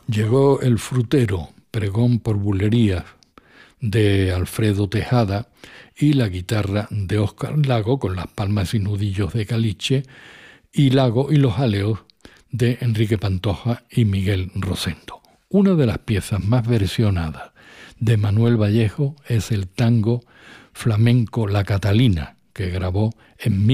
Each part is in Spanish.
Llegó El frutero, pregón por bulerías, de Alfredo Tejada, y la guitarra de Óscar Lago, con las palmas y nudillos de Caliche, y Lago y los aleos de Enrique Pantoja y Miguel Rosendo. Una de las piezas más versionadas de Manuel Vallejo es el tango flamenco La Catalina, que grabó en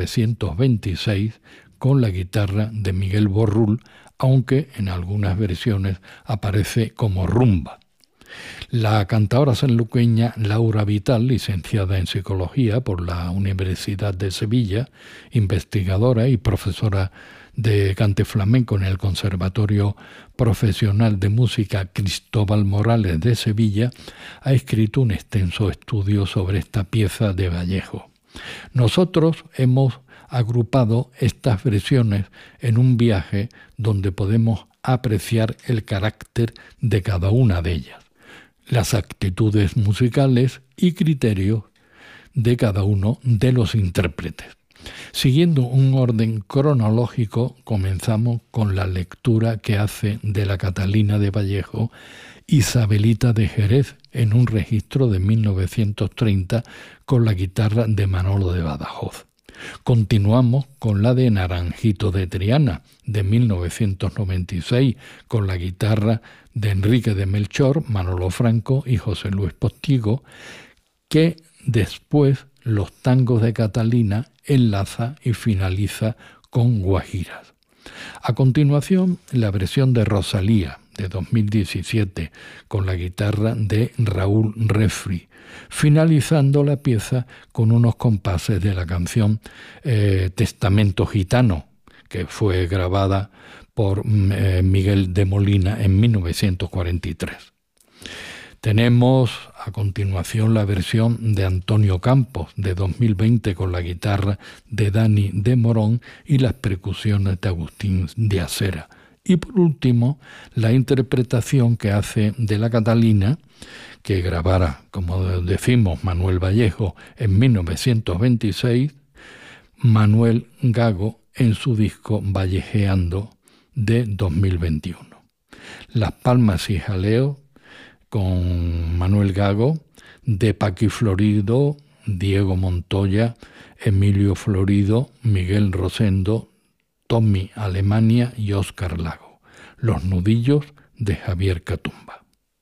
1926 con la guitarra de Miguel Borrul, aunque en algunas versiones aparece como rumba. La cantadora sanluqueña Laura Vital, licenciada en Psicología por la Universidad de Sevilla, investigadora y profesora de cante flamenco en el Conservatorio Profesional de Música Cristóbal Morales de Sevilla, ha escrito un extenso estudio sobre esta pieza de Vallejo. Nosotros hemos agrupado estas versiones en un viaje donde podemos apreciar el carácter de cada una de ellas, las actitudes musicales y criterios de cada uno de los intérpretes. Siguiendo un orden cronológico, comenzamos con la lectura que hace de La Catalina de Vallejo Isabelita de Jerez en un registro de 1930 con la guitarra de Manolo de Badajoz. Continuamos con la de Naranjito de Triana de 1996 con la guitarra de Enrique de Melchor, Manolo Franco y José Luis Postigo, que después los tangos de Catalina enlaza y finaliza con guajiras. A continuación, la versión de Rosalía de 2017 con la guitarra de Raúl Refri, finalizando la pieza con unos compases de la canción Testamento Gitano, que fue grabada por Miguel de Molina en 1943. Tenemos a continuación la versión de Antonio Campos de 2020 con la guitarra de Dani de Morón y las percusiones de Agustín de Acera. Y por último, la interpretación que hace de La Catalina, que grabara, como decimos, Manuel Vallejo en 1926, Manuel Gago en su disco Vallejeando de 2021. Las palmas y jaleo con Manuel Gago, de Paqui Florido, Diego Montoya, Emilio Florido, Miguel Rosendo, Tommy Alemania y Óscar Lago. Los nudillos de Javier Catumba.